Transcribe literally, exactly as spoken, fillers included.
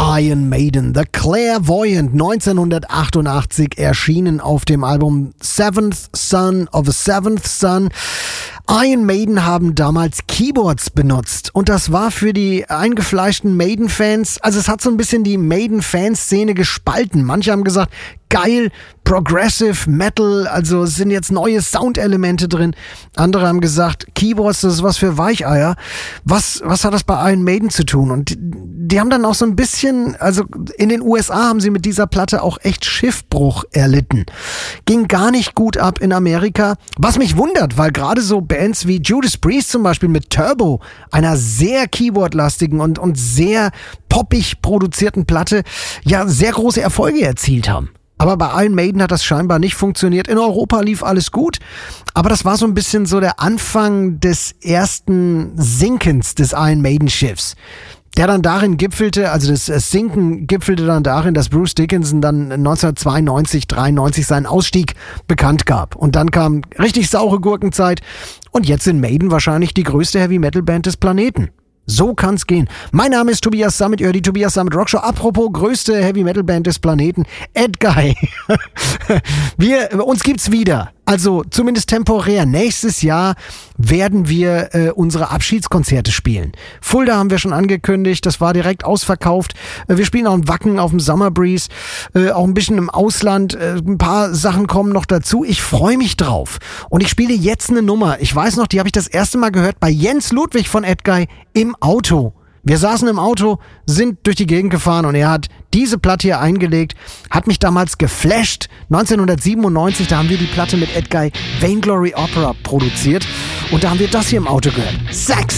Iron Maiden, The Clairvoyant, neunzehnhundertachtundachtzig erschienen auf dem Album Seventh Son of a Seventh Son. Iron Maiden haben damals Keyboards benutzt und das war für die eingefleischten Maiden-Fans, also es hat so ein bisschen die Maiden-Fanszene gespalten. Manche haben gesagt, geil, Progressive Metal, also es sind jetzt neue Soundelemente drin. Andere haben gesagt, Keyboards, das ist was für Weicheier. Was, was hat das bei Iron Maiden zu tun? Und die, die haben dann auch so ein bisschen, also in den U S A haben sie mit dieser Platte auch echt Schiffbruch erlitten. Ging gar nicht gut ab in Amerika, was mich wundert, weil gerade so Bands wie Judas Priest zum Beispiel mit Turbo, einer sehr Keyboard-lastigen und, und sehr poppig produzierten Platte, ja sehr große Erfolge erzielt haben. Aber bei Iron Maiden hat das scheinbar nicht funktioniert. In Europa lief alles gut, aber das war so ein bisschen so der Anfang des ersten Sinkens des Iron Maiden Schiffs. Der dann darin gipfelte, also das Sinken gipfelte dann darin, dass Bruce Dickinson dann neunzehnhundertzweiundneunzig, dreiundneunzig seinen Ausstieg bekannt gab. Und dann kam richtig saure Gurkenzeit und jetzt sind Maiden wahrscheinlich die größte Heavy-Metal-Band des Planeten. So kann's gehen. Mein Name ist Tobias Sammet, ihr hört die Tobias Sammet Rockshow. Apropos größte Heavy-Metal-Band des Planeten, Edguy. Wir, uns gibt's wieder. Also zumindest temporär. Nächstes Jahr werden wir äh, unsere Abschiedskonzerte spielen. Fulda haben wir schon angekündigt, das war direkt ausverkauft. Äh, wir spielen auch in Wacken auf dem Summer Breeze, äh, auch ein bisschen im Ausland. Äh, ein paar Sachen kommen noch dazu. Ich freue mich drauf. Und ich spiele jetzt eine Nummer. Ich weiß noch, die habe ich das erste Mal gehört bei Jens Ludwig von Edguy im Auto. Wir saßen im Auto, sind durch die Gegend gefahren und er hat diese Platte hier eingelegt, hat mich damals geflasht. neunzehnhundertsiebenundneunzig, da haben wir die Platte mit Edguy Vainglory Opera produziert und da haben wir das hier im Auto gehört. Sax!